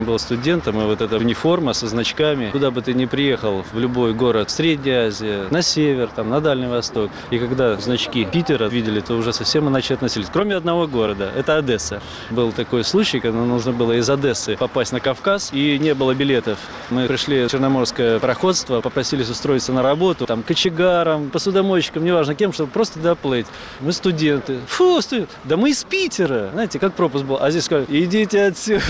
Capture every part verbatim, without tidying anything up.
Был студентом, и вот эта униформа со значками, куда бы ты ни приехал, в любой город, в Средней Азии, на север, там, на Дальний Восток, и когда значки Питера видели, то уже совсем иначе относились. Кроме одного города, это Одесса. Был такой случай, когда нужно было из Одессы попасть на Кавказ, и не было билетов. Мы пришли в Черноморское пароходство, попросились устроиться на работу, там, кочегаром, посудомойщиком, неважно кем, чтобы просто доплыть. Мы студенты. Фу, студент, да мы из Питера. Знаете, как пропуск был. А здесь сказали, идите отсюда.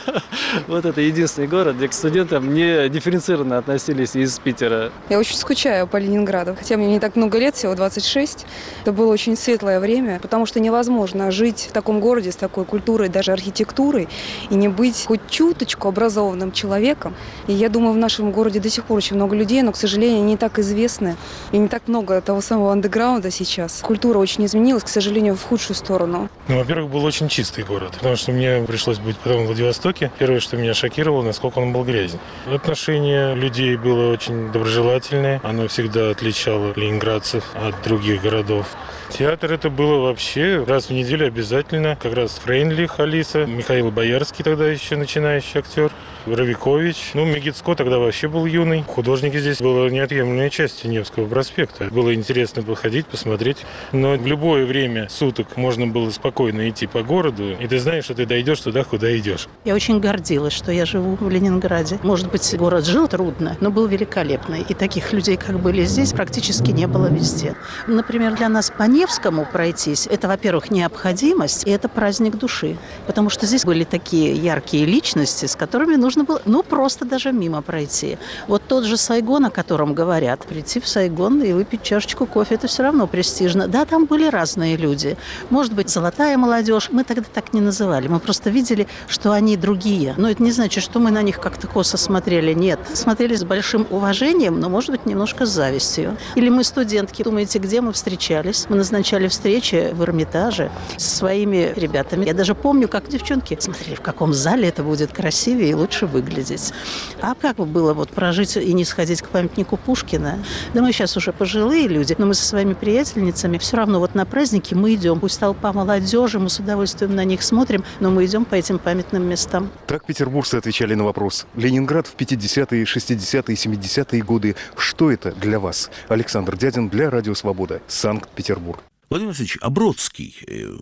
Вот это единственный город, где к студентам не дифференцированно относились из Питера. Я очень скучаю по Ленинграду, хотя мне не так много лет, всего двадцать шесть. Это было очень светлое время, потому что невозможно жить в таком городе с такой культурой, даже архитектурой, и не быть хоть чуточку образованным человеком. И я думаю, в нашем городе до сих пор очень много людей, но, к сожалению, не так известны, и не так много того самого андеграунда сейчас. Культура очень изменилась, к сожалению, в худшую сторону. Ну, во-первых, был очень чистый город, потому что мне пришлось быть потом в Владивостоке. Первое, что меня шокировало, насколько он был грязен. Отношение людей было очень доброжелательное. Оно всегда отличало ленинградцев от других городов. Театр это было вообще раз в неделю обязательно. Как раз Фрейндлих Алиса, Михаил Боярский тогда еще начинающий актер, Равикович. Ну, Мегицко тогда вообще был юный. Художники здесь была неотъемлемая часть Невского проспекта. Было интересно походить, посмотреть. Но в любое время суток можно было спокойно идти по городу, и ты знаешь, что ты дойдешь туда, куда идешь. Я очень гордилась, что я живу в Ленинграде. Может быть, город жил трудно, но был великолепный. И таких людей, как были здесь, практически не было везде. Например, для нас по Невскому пройтись, это, во-первых, необходимость, и это праздник души. Потому что здесь были такие яркие личности, с которыми нужно было, ну, просто даже мимо пройти. Вот тот же Сайгон, о котором говорят, прийти в Сайгон и выпить чашечку кофе, это все равно престижно. Да, там были разные люди. Может быть, золотая молодежь. Мы тогда так не называли. Мы просто видели, что они другие. Но это не значит, что мы на них как-то косо смотрели. Нет. Смотрели с большим уважением, но, может быть, немножко с завистью. Или мы, студентки, думаете, где мы встречались? Мы назначали встречи в Эрмитаже со своими ребятами. Я даже помню, как девчонки смотрели, в каком зале это будет красивее и лучше выглядеть. А как бы было вот прожить и не сходить к памятнику Пушкина? Да мы сейчас уже пожилые люди, но мы со своими приятельницами все равно вот на праздники мы идем. Пусть толпа молодежи, мы с удовольствием на них смотрим, но мы идем по этим памятным местам. Так петербуржцы отвечали на вопрос. Ленинград в пятидесятые, шестидесятые, семидесятые годы. Что это для вас? Александр Дядин для Радио Свобода. Санкт-Петербург. Владимир Васильевич, а Бродский,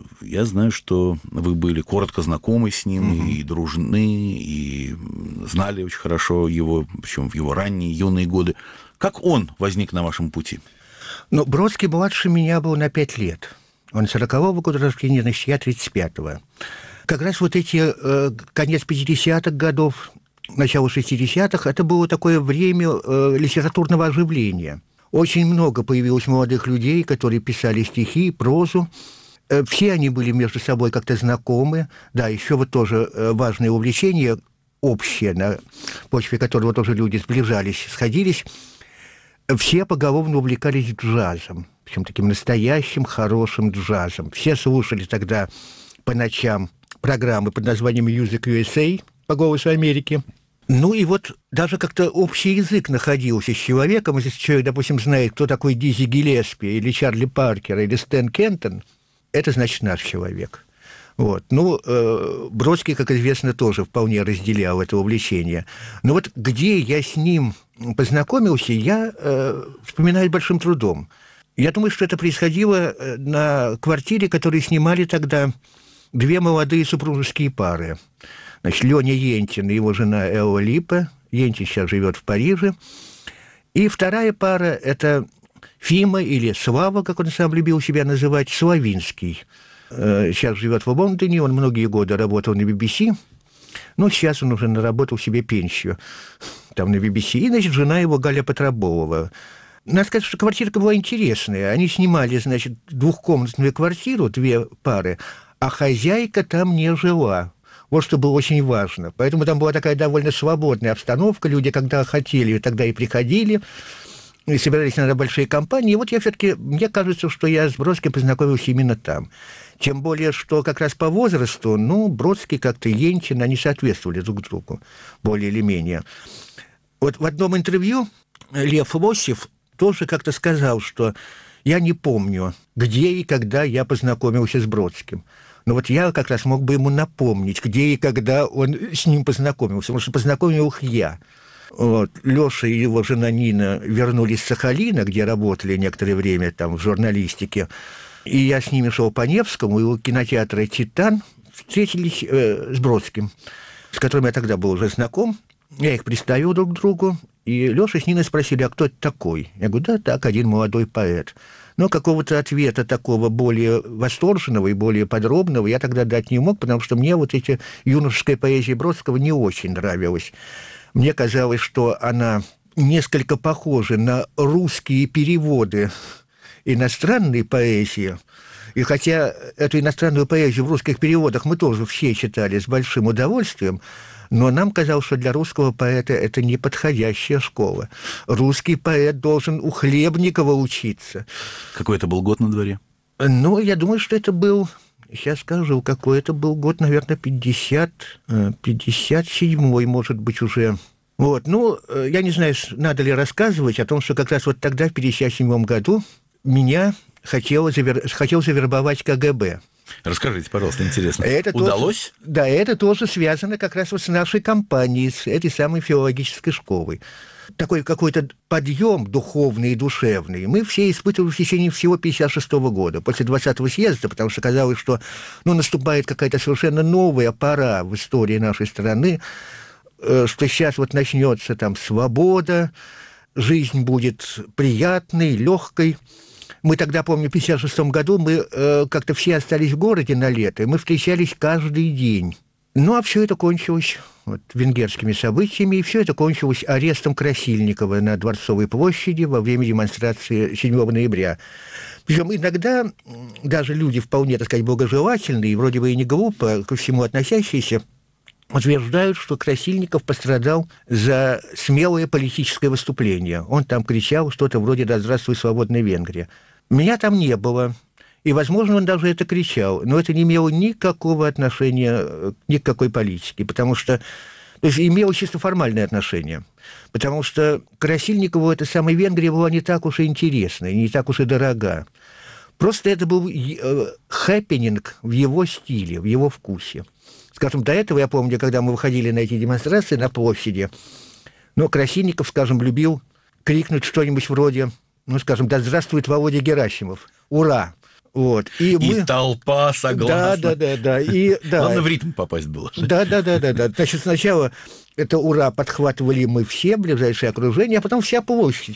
я знаю, что вы были коротко знакомы с ним, угу. и дружны, и знали очень хорошо его, причем в его ранние юные годы. Как он возник на вашем пути? Ну, Бродский младше меня был на пять лет. Он сорокового года рождения, значит, я тридцать пятого. Как раз вот эти э, конец пятидесятых годов, начало шестидесятых, это было такое время э, литературного оживления. Очень много появилось молодых людей, которые писали стихи, прозу. Э, все они были между собой как-то знакомы. Да, еще вот тоже э, важное увлечение общее, на почве которого тоже люди сближались, сходились. Все поголовно увлекались джазом, причем таким настоящим хорошим джазом. Все слушали тогда по ночам программы под названием Music ю эс эй по «Голосу Америки». Ну и вот даже как-то общий язык находился с человеком. Если человек, допустим, знает, кто такой Дизи Гиллеспи, или Чарли Паркер, или Стэн Кентон, это значит наш человек. Вот. Ну, э, Бродский, как известно, тоже вполне разделял это увлечение. Но вот где я с ним познакомился, я э, вспоминаю большим трудом. Я думаю, что это происходило на квартире, которую снимали тогда две молодые супружеские пары. Значит, Леня Ентин и его жена Элла Липа. Ентин сейчас живет в Париже. И вторая пара – это Фима или Слава, как он сам любил себя называть, Славинский. Сейчас живет в Лондоне, он многие годы работал на би би си, но сейчас он уже наработал себе пенсию там на би би си. И, значит, жена его Галя Петроболова. Надо сказать, что квартирка была интересная. Они снимали, значит, двухкомнатную квартиру, две пары, а хозяйка там не жила. Вот что было очень важно. Поэтому там была такая довольно свободная обстановка. Люди, когда хотели, тогда и приходили, и собирались иногда большие компании. И вот я все-таки, мне кажется, что я с Бродским познакомился именно там. Тем более, что как раз по возрасту, ну, Бродский как-то и Ентин, они соответствовали друг другу, более или менее. Вот в одном интервью Лев Лосев тоже как-то сказал, что я не помню, где и когда я познакомился с Бродским. Но вот я как раз мог бы ему напомнить, где и когда он с ним познакомился, потому что познакомил их я. Вот. Леша и его жена Нина вернулись с Сахалина, где работали некоторое время там в журналистике, и я с ними шел по Невскому, и у кинотеатра «Титан» встретились э, с Бродским, с которым я тогда был уже знаком. Я их представил друг другу, и Леша с Ниной спросили, а кто это такой? Я говорю, да, так, один молодой поэт. Но какого-то ответа такого более восторженного и более подробного я тогда дать не мог, потому что мне вот эта юношеская поэзия Бродского не очень нравилась. Мне казалось, что она несколько похожа на русские переводы иностранной поэзии. И хотя эту иностранную поэзию в русских переводах мы тоже все читали с большим удовольствием, но нам казалось, что для русского поэта это неподходящая школа. Русский поэт должен у Хлебникова учиться. Какой это был год на дворе? Ну, я думаю, что это был, сейчас скажу, какой это был год, наверное, пятьдесят, пятьдесят седьмой, может быть, уже. Вот, ну, я не знаю, надо ли рассказывать о том, что как раз вот тогда, в пятьдесят седьмом году, меня хотел, завер... хотел завербовать ка гэ бэ. Расскажите, пожалуйста, интересно. Это удалось? Тоже, да, это тоже связано как раз вот с нашей компанией, с этой самой филологической школой. Такой какой-то подъем духовный и душевный мы все испытывали в течение всего пятьдесят шестого года, после двадцатого съезда, потому что казалось, что ну, наступает какая-то совершенно новая пора в истории нашей страны, что сейчас вот начнется там свобода, жизнь будет приятной, легкой. Мы тогда, помню, в пятьдесят шестом году мы э, как-то все остались в городе на лето, и мы встречались каждый день. Ну, а все это кончилось вот, венгерскими событиями, и все это кончилось арестом Красильникова на Дворцовой площади во время демонстрации седьмого ноября. Причем иногда даже люди вполне, так сказать, благожелательные, вроде бы и не глупо ко всему относящиеся, утверждают, что Красильников пострадал за смелое политическое выступление. Он там кричал что-то вроде «Да здравствуй, свободная Венгрия». Меня там не было, и, возможно, он даже это кричал, но это не имело никакого отношения ни к какой политике, потому что... То есть имело чисто формальное отношение, потому что Красильникову эта самая Венгрия была не так уж и интересна, не так уж и дорога. Просто это был хэппининг в его стиле, в его вкусе. Скажем, до этого, я помню, когда мы выходили на эти демонстрации на площади, ну, Красильников, скажем, любил крикнуть что-нибудь вроде, ну, скажем, «Да здравствует Володя Герасимов! Ура!» Вот. И, и мы... толпа согласна. Да, да, да, да. И, да. Главное в ритм попасть было. Да, да, да, да, да. Значит, сначала это «Ура» подхватывали мы все, ближайшее окружение, а потом вся площадь.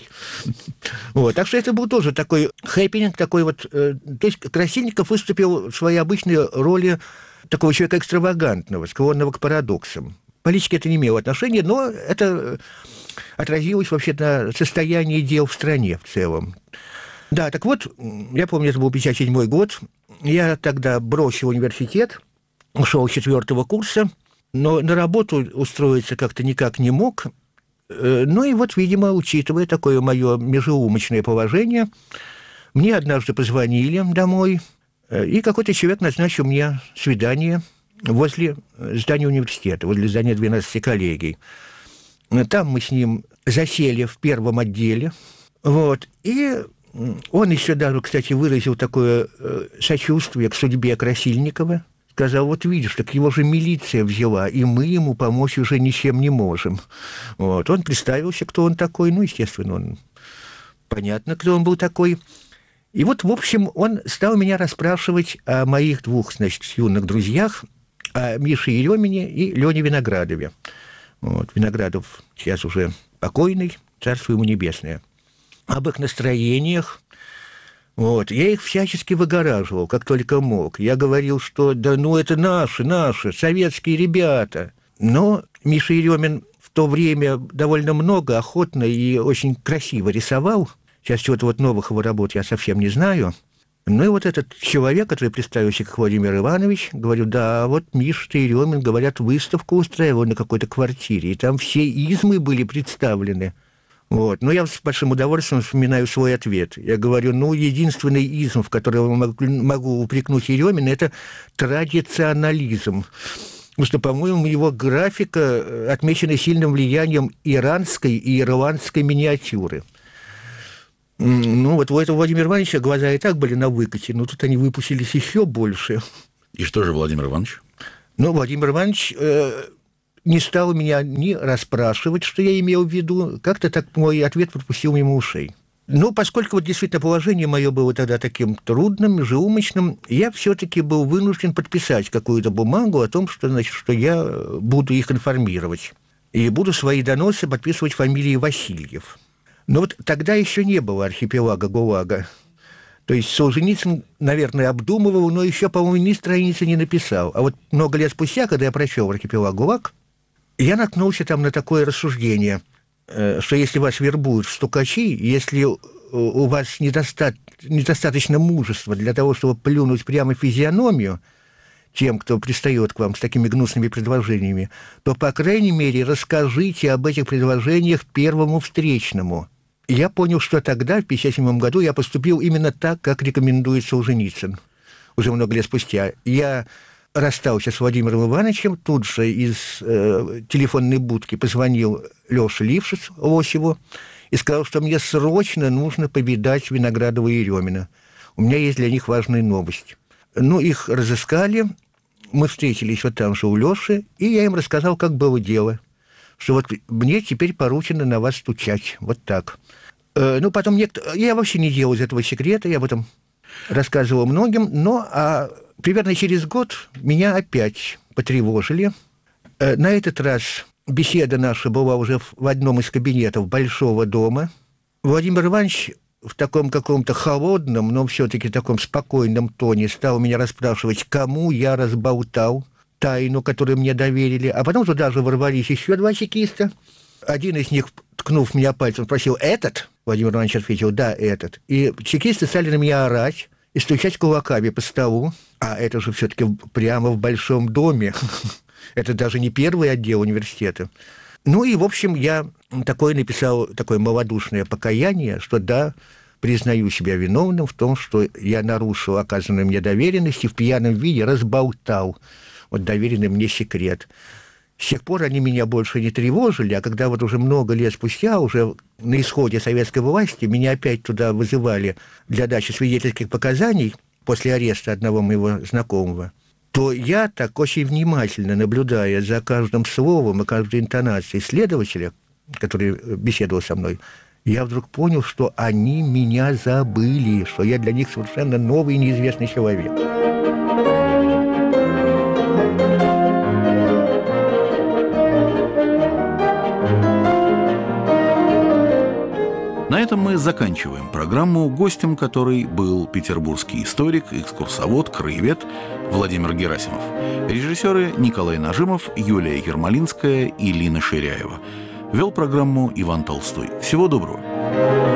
Вот. Так что это был тоже такой хэппининг, такой вот... Э, то есть Красильников выступил в своей обычной роли такого человека экстравагантного, склонного к парадоксам. Политике это не имело отношения, но это отразилось вообще на состоянии дел в стране в целом. Да, так вот, я помню, это был пятьдесят седьмой год, я тогда бросил университет, ушел с четвертого курса, но на работу устроиться как-то никак не мог. Ну и вот, видимо, учитывая такое мое межеумочное положение, мне однажды позвонили домой, и какой-то человек назначил мне свидание возле здания университета, возле здания двенадцати коллегий. Там мы с ним засели в первом отделе, вот, и он еще даже, кстати, выразил такое сочувствие к судьбе Красильникова, сказал, вот видишь, так его же милиция взяла, и мы ему помочь уже ничем не можем. Вот, он представился, кто он такой, ну, естественно, он понятно, кто он был такой. И вот, в общем, он стал меня расспрашивать о моих двух, значит, юных друзьях, о Мише Еремине и Лене Виноградове. Вот, Виноградов сейчас уже покойный, царство ему небесное. Об их настроениях. Вот, я их всячески выгораживал, как только мог. Я говорил, что да ну это наши, наши, советские ребята. Но Миша Еремин в то время довольно много, охотно и очень красиво рисовал. Сейчас чего-то вот новых его работ я совсем не знаю. Ну и вот этот человек, который представился как Владимир Иванович, говорю, да, вот Миша Еремин, говорят, выставку устраивал на какой-то квартире, и там все измы были представлены. Вот. Но я с большим удовольствием вспоминаю свой ответ. Я говорю, ну, единственный изм, в котором я могу, могу упрекнуть Еремина, это традиционализм. Потому что, по-моему, его графика отмечена сильным влиянием иранской и ирландской миниатюры. Ну, вот у этого Владимира Ивановича глаза и так были на выкате, но тут они выпустились еще больше. И что же Владимир Иванович? Ну, Владимир Иванович э, не стал меня ни расспрашивать, что я имел в виду. Как-то так мой ответ пропустил мимо ушей. Но поскольку вот действительно положение мое было тогда таким трудным, межеумочным, я все-таки был вынужден подписать какую-то бумагу о том, что, значит, что я буду их информировать. И буду свои доносы подписывать фамилией Васильев. Но вот тогда еще не было архипелага ГУЛАГа. То есть Солженицын, наверное, обдумывал, но еще, по-моему, ни страницы не написал. А вот много лет спустя, когда я прочел архипелаг ГУЛАГ, я наткнулся там на такое рассуждение, что если вас вербуют в стукачи, если у вас недоста... недостаточно мужества для того, чтобы плюнуть прямо в физиономию тем, кто пристает к вам с такими гнусными предложениями, то, по крайней мере, расскажите об этих предложениях первому встречному. И я понял, что тогда, в пятьдесят седьмом году, я поступил именно так, как рекомендует Солженицын. Уже много лет спустя. Я расстался с Владимиром Ивановичем, тут же из э, телефонной будки позвонил Лёше Лившиц, Лосеву, и сказал, что мне срочно нужно повидать Виноградова и Еремина. У меня есть для них важная новость. Ну, их разыскали, мы встретились вот там же у Лёши, и я им рассказал, как было дело. Что вот мне теперь поручено на вас стучать. Вот так. Э, ну, потом некто... Я вообще не делал из этого секрета, я об этом рассказывал многим, но а, примерно через год меня опять потревожили. Э, на этот раз беседа наша была уже в, в одном из кабинетов Большого дома. Владимир Иванович в таком каком-то холодном, но все-таки таком спокойном тоне стал меня расспрашивать, кому я разболтал тайну, которую мне доверили. А потом туда же ворвались еще два чекиста. Один из них, ткнув меня пальцем, спросил: «Этот?» Владимир Иванович ответил: «Да, этот». И чекисты стали на меня орать и стучать кулаками по столу. А это же все-таки прямо в Большом доме. Это даже не первый отдел университета. Ну и, в общем, я такое написал, такое малодушное покаяние, что да, признаю себя виновным в том, что я нарушил оказанную мне доверенность и в пьяном виде разболтал вот доверенный мне секрет. С тех пор они меня больше не тревожили, а когда вот уже много лет спустя, уже на исходе советской власти, меня опять туда вызывали для дачи свидетельских показаний после ареста одного моего знакомого, то я так очень внимательно, наблюдая за каждым словом и каждой интонацией следователя, который беседовал со мной, я вдруг понял, что они меня забыли, что я для них совершенно новый и неизвестный человек. На этом мы заканчиваем программу, гостем которой был петербургский историк, экскурсовод, краевед Владимир Герасимов. Режиссеры Николай Нажимов, Юлия Ермолинская и Лина Ширяева. Вел программу Иван Толстой. Всего доброго.